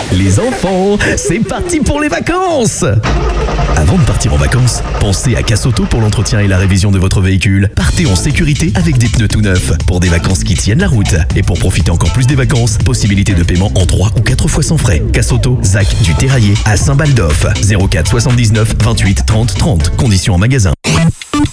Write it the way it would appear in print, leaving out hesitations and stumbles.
Les enfants, c'est parti pour les vacances! Avant de partir en vacances, pensez à Cassauto pour l'entretien et la révision de votre véhicule. Partez en sécurité avec des pneus tout neufs pour des vacances qui tiennent la route. Et pour profiter encore plus des vacances, possibilité de paiement en 3 ou 4 fois sans frais. Cassauto, ZAC du Terraillé à Saint-Baldoff. 04 79 28 30 30. Conditions en magasin.